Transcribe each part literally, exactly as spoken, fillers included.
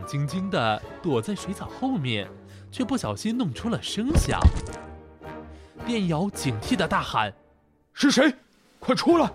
兢兢地躲在水草后面，却不小心弄出了声响。电瑶警惕地大喊：“ 是谁？快出来！”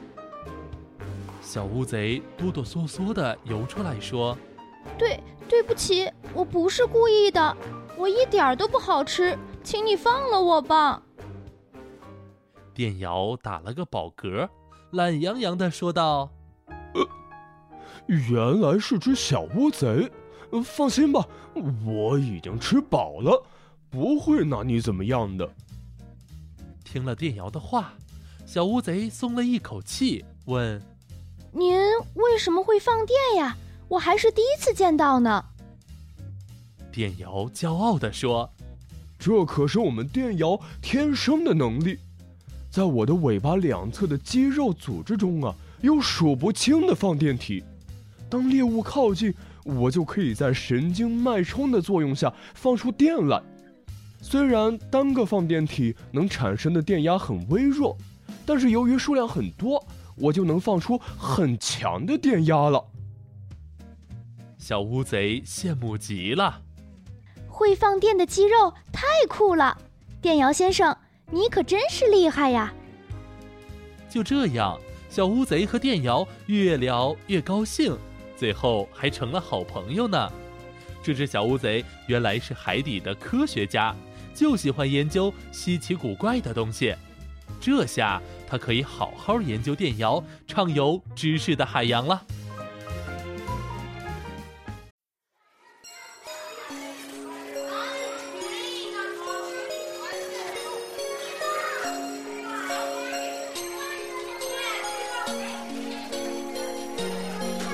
小乌贼哆哆嗦嗦地游出来说：“ 对，对不起，我不是故意的，我一点都不好吃，请你放了我吧。” 电瑶打了个饱嗝，懒洋洋地说道：“ 呃，原来是只小乌贼，放心吧，我已经吃饱了，不会拿你怎么样的。” 听了电瑶的话，小乌贼松了一口气，问：“ 您为什么会放电呀？我还是第一次见到呢。” 电瑶骄傲地说：“ 这可是我们电瑶天生的能力。在我的尾巴两侧的肌肉组织中啊，有数不清的放电体。当猎物靠近，我就可以在神经脉冲的作用下放出电来。虽然单个放电体能产生的电压很微弱，但是由于数量很多，我就能放出很强的电压了。” 小乌贼羡慕极了。 会放电的肌肉太酷了，电瑶先生，你可真是厉害呀！ 就这样，小乌贼和电瑶越聊越高兴，最后还成了好朋友呢。这只小乌贼原来是海底的科学家，就喜欢研究稀奇古怪的东西。这下他可以好好研究电瑶，畅游知识的海洋了。